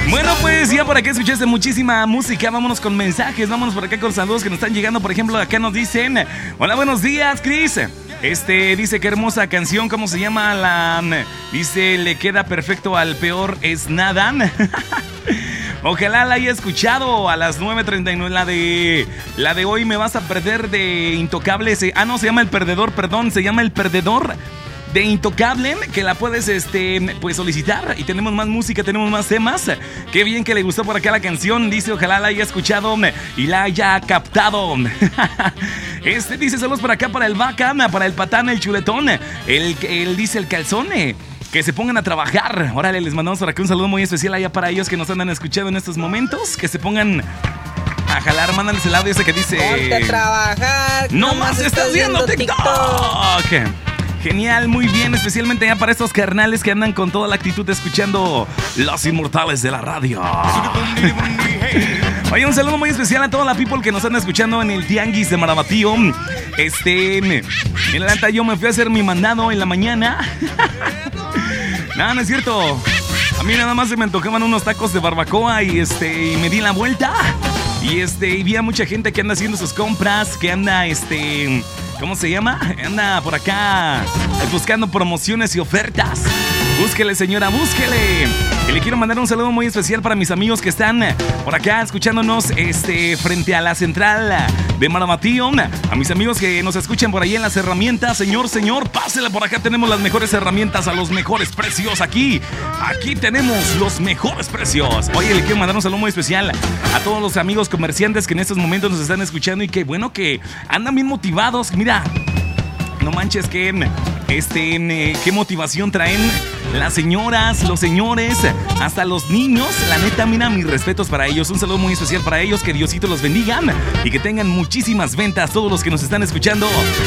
Bueno, pues ya por acá escuchaste muchísima música. Vámonos con mensajes, vámonos por acá con saludos que nos están llegando. Por ejemplo, acá nos dicen: hola, buenos días, Cris. Dice qué hermosa canción, ¿cómo se llama? Dice, le queda perfecto al peor es nada. Ojalá la haya escuchado a las 9:39. La de hoy me vas a perder de Intocable. No, se llama El Perdedor, perdón, se llama El Perdedor de Intocable, que la puedes pues solicitar. Y tenemos más música, tenemos más temas. Qué bien que le gustó por acá la canción. Dice, ojalá la haya escuchado y la haya captado. Dice, saludos por acá para el Vaca, para el Patán, el Chuletón. Él dice el Calzone. Que se pongan a trabajar. Órale, les mandamos por acá un saludo muy especial allá para ellos que nos andan escuchando en estos momentos. Que se pongan a jalar. Mándales el audio ese que dice: ponte a trabajar. ¡No más estás viendo TikTok! Genial, muy bien, especialmente ya para estos carnales que andan con toda la actitud escuchando Los Inmortales de la Radio. Oye, un saludo muy especial a toda la people que nos anda escuchando en el Tianguis de Marabatío. En la neta, yo me fui a hacer mi mandado en la mañana. No es cierto. A mí nada más se me antojaban unos tacos de barbacoa y me di la vuelta. Y vi a mucha gente que anda haciendo sus compras, que anda ¿cómo se llama? Anda por acá buscando promociones y ofertas. Búsquele, señora, búsquele. Y le quiero mandar un saludo muy especial para mis amigos que están por acá escuchándonos frente a la central de Marabatío. A mis amigos que nos escuchan por ahí en las herramientas. Señor, pásela por acá. Tenemos las mejores herramientas a los mejores precios aquí. Aquí tenemos los mejores precios. Oye, le quiero mandar un saludo muy especial a todos los amigos comerciantes que en estos momentos nos están escuchando y que bueno que andan bien motivados. Mira, no manches, qué motivación traen las señoras, los señores, hasta los niños. La neta, mira, mis respetos para ellos. Un saludo muy especial para ellos. Que Diosito los bendiga y que tengan muchísimas ventas todos los que nos están escuchando